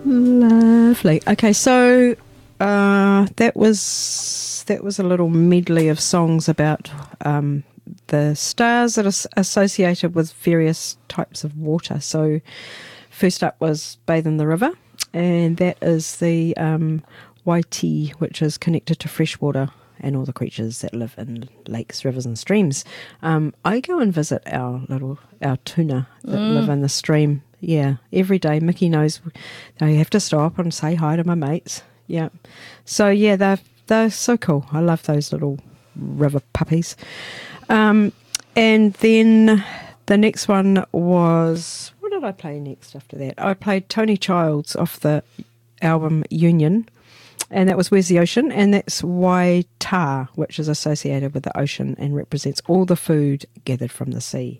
Lovely. Okay, so that was a little medley of songs about the stars that are associated with various types of water. So first up was Bathe in the River, and that is the Waiti, which is connected to fresh water and all the creatures that live in lakes, rivers and streams. I go and visit our tuna that live in the stream. Yeah, every day. Mickey knows they have to stop and say hi to my mates. Yeah. So, yeah, they're so cool. I love those little river puppies. And then the next one was... What did I play next after that? I played Tony Childs off the album Union, and that was Where's the Ocean? And that's Waita, which is associated with the ocean and represents all the food gathered from the sea.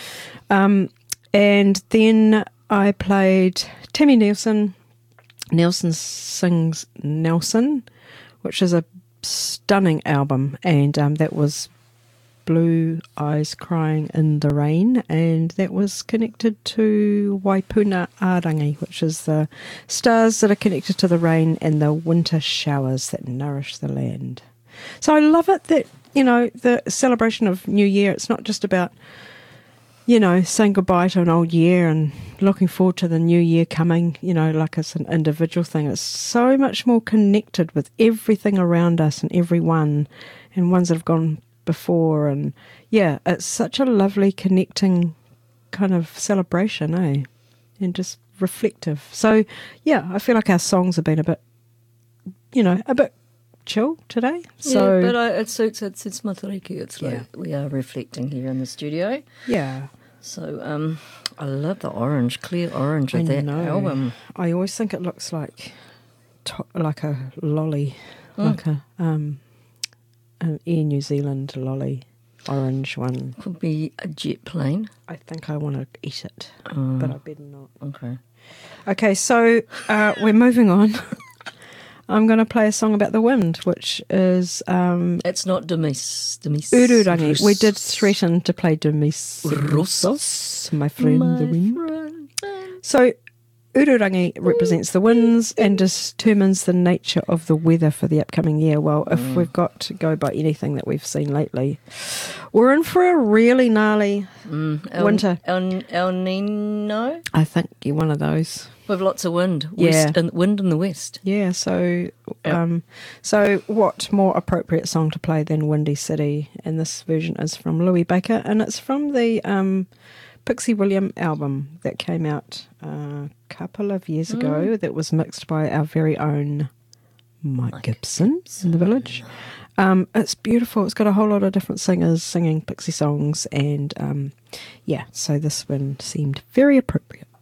And then I played Tammy Nelson. Nelson Sings Nelson, which is a stunning album, and that was Blue Eyes Crying in the Rain, and that was connected to Waipuna Arangi, which is the stars that are connected to the rain and the winter showers that nourish the land. So I love it that, the celebration of New Year, it's not just about, saying goodbye to an old year and looking forward to the new year coming, like it's an individual thing. It's so much more connected with everything around us and everyone and ones that have gone before. And yeah, it's such a lovely connecting kind of celebration, and just reflective. So yeah, I feel like our songs have been a bit chill today. So yeah, but it suits Matariki. It's like we are reflecting here in the studio. Yeah. So I love the clear orange of that album. I always think it looks like a lolly, like an Air New Zealand lolly, orange one. Could be a jet plane. I think I want to eat it, but I better not. Okay, so we're moving on. I'm going to play a song about the wind, which is... it's not Demis. Ururangi. We did threaten to play Demis Rosos, my friend, the wind. So Ururangi represents the winds and determines the nature of the weather for the upcoming year. Well, if we've got to go by anything that we've seen lately, we're in for a really gnarly winter. El Nino? I think you're one of those. With lots of wind. Wind in the west. Yeah, so so what more appropriate song to play than Windy City? And this version is from Louis Baker, and it's from the Pixie William album that came out a couple of years ago, that was mixed by our very own Mike Gibson in the Village. It's beautiful. It's got a whole lot of different singers singing Pixie songs, and so this one seemed very appropriate.